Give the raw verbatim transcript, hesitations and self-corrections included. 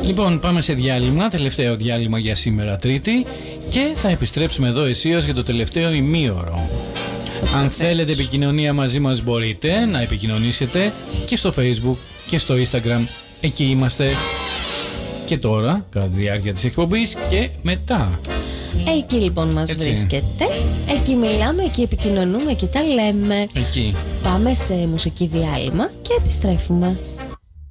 Λοιπόν, πάμε σε διάλειμμα, τελευταίο διάλειμμα για σήμερα Τρίτη, και θα επιστρέψουμε εδώ αισίως για το τελευταίο ημίωρο. Αν θέλετε επικοινωνία μαζί μας, μπορείτε να επικοινωνήσετε και στο Facebook και στο Instagram. Εκεί είμαστε και τώρα, κατά τη διάρκεια της εκπομπής και μετά. Εκεί λοιπόν μας Έτσι. βρίσκεται. Εκεί μιλάμε, εκεί επικοινωνούμε και τα λέμε. Εκεί. Πάμε σε μουσική διάλειμμα και επιστρέφουμε.